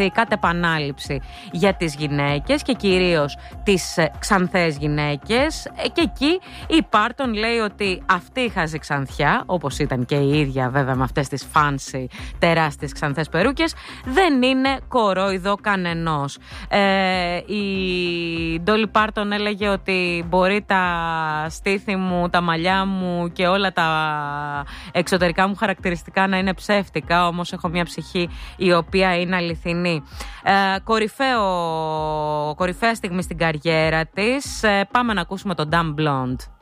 τραγουδιστεί κατ' επανάληψη για τις γυναίκες και κυρίως τις ξανθές γυναίκες. Και εκεί η Πάρτον λέει ότι αυτή η χαζιξανθιά, όπως ήταν και η ίδια βέβαια με αυτές τις fancy τεράστιες ξανθές περούκες, δεν είναι κορόιδο κανενός. Η Ντόλι Πάρτον έλεγε ότι μπορεί τα στήθη μου, τα μαλλιά μου και όλα τα εξωτερικά μου χαρακτηριστικά να είναι ψεύτικα, όμως έχω μια ψυχή η οποία είναι αληθινή. Κορυφαία στιγμή στην καριέρα της. Πάμε να ακούσουμε τον Dumb Blonde.